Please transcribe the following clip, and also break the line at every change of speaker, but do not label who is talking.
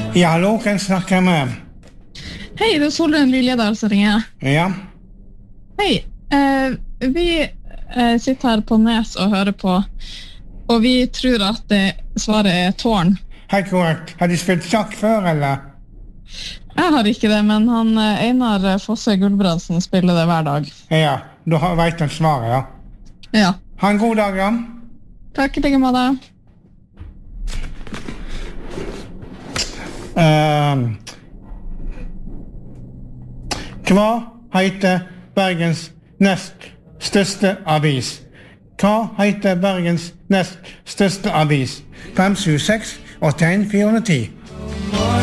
Ja, hallo, hvem snakker med?
Hei, det Solrun Liljedal som ringer.
Ja,
Hei, vi sitter her på Nes og hører på, og vi tror at svaret tårn.
helt korrekt. Har de spilt sjakk før, eller?
Jeg har ikke det, men han Einar Fosse Gulbrandsen spiller det hver dag.
Ja, du vet han svaret, ja.
Ja,
Ha en god dag, da.
takk i like måte.
Hva heter Bergens nest største avis? Hva heter Bergens nest største avis? 576 og tegn 410.